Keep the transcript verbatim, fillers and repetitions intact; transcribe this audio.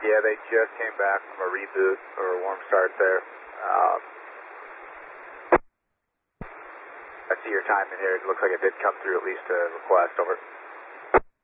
Yeah, they just came back from a reboot or a warm start there. Um, I see your time in here. It looks like it did come through at least a request. Over.